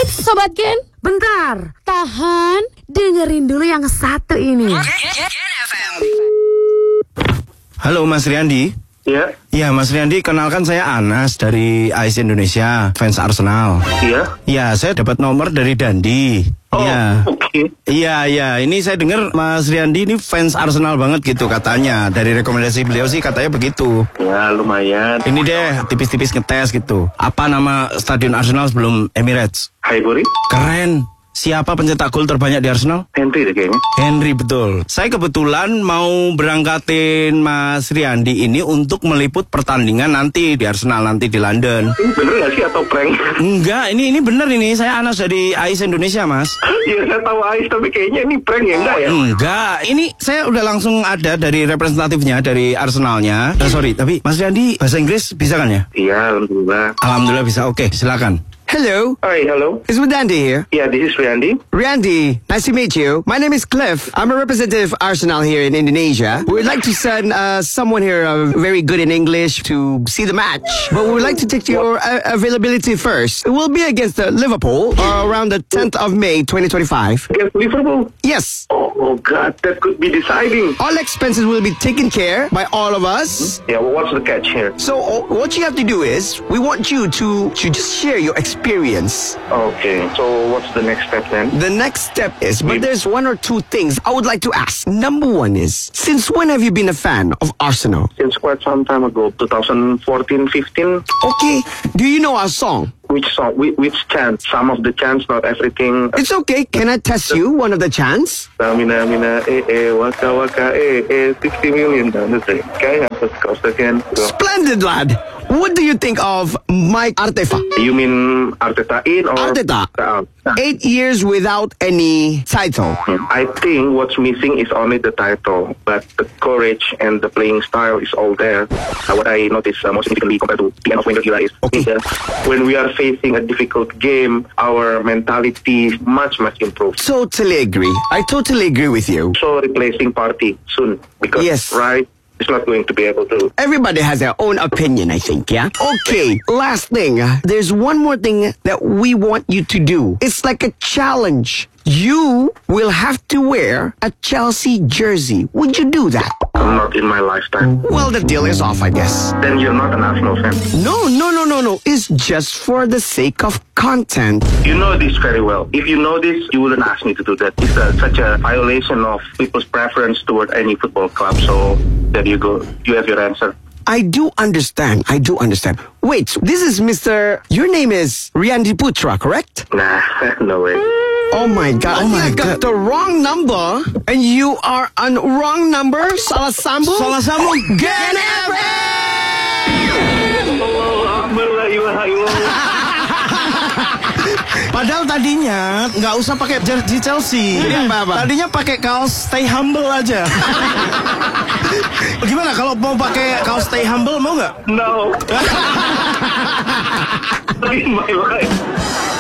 Sobat Gen, Bentar, tahan. dengerin dulu yang satu ini. Halo Mas Riyandi. Iya. Ya Mas Riyandi, kenalkan saya Anas dari AS Indonesia, fans Arsenal. Iya. Ya, saya dapat nomor dari Dandi. Oh, Iya. oke. Iya. Ini saya dengar Mas Riyandi ini fans Arsenal banget gitu katanya. Dari rekomendasi beliau sih katanya begitu. Ya, lumayan. Ini deh, tipis-tipis ngetes gitu. Apa nama stadion Arsenal sebelum Emirates? Highbury? Keren. Siapa pencetak gol terbanyak di Arsenal? Henry deh kayaknya. Henry, betul. Saya kebetulan mau berangkatin Mas Riyandi ini untuk meliput pertandingan nanti di Arsenal, nanti di London. Ini bener gak sih atau prank? Enggak, ini bener ini. Saya Anas dari AIS Indonesia, Mas. Iya, saya tahu Ais, tapi kayaknya ini prank ya, enggak ya? Enggak, ini saya udah langsung ada dari representatifnya, dari Arsenalnya. Sorry, tapi Mas Riyandi bahasa Inggris bisa kan ya? Iya, alhamdulillah. Alhamdulillah bisa, oke, silakan. Hello, Hai, halo. is Dandy here? Yeah, this is Randy. Randy, nice to meet you. My name is Cliff. I'm a representative of Arsenal here in Indonesia. We'd like to send someone here very good in English to see the match. But we'd like to take your availability first. It will be against Liverpool around the 10th of May 2025. Against Liverpool? Yes. Oh, God, that could be deciding. All expenses will be taken care by all of us. Yeah, well, what's the catch here? So what you have to do is, we want you to just share your experience. Okay, so what's the next step then? The next step is, but there's one or two things I would like to ask. Number one is, since when have you been a fan of Arsenal? Since quite some time ago, 2014-15. Okay, do you know our song? Which song? Which chant? Some of the chants, not everything. It's okay, can I test you one of the chants? Mina, waka, waka, 60 million. Okay, cost again. Splendid, lad. What do you think of Mike Arteta? You mean Arteta in or Arteta. out? 8 years without any title. I think what's missing is only the title, but the courage and the playing style is all there. What I notice most significantly compared to the end of Wenger era is when we are facing a difficult game, our mentality is much improved. Totally agree. I totally agree with you. So replacing Partey soon because Yes. right, it's not going to be able to. Everybody has their own opinion, I think, yeah? Okay, last thing. There's one more thing that we want you to do. It's like a challenge. You will have to wear a Chelsea jersey. Would you do that? Not in my lifetime. Well, the deal is off, I guess. Then you're not an Arsenal fan. No. It's just for the sake of content. You know this very well. If you know this, you wouldn't ask me to do that. It's such a violation of people's preference toward any football club. So there you go. You have your answer. I do understand. Wait, this is Mr. Your name is Riyandi Putra, correct? Nah, no way. Oh my God. I got the wrong number. And you are on wrong number? Salah sambung? Gen FM! Padahal tadinya nggak usah pakai jersey Chelsea. Apa? Tadinya pakai kaos Stay Humble aja. Gimana kalau mau pakai kaos Stay Humble, mau nggak? No. In my life.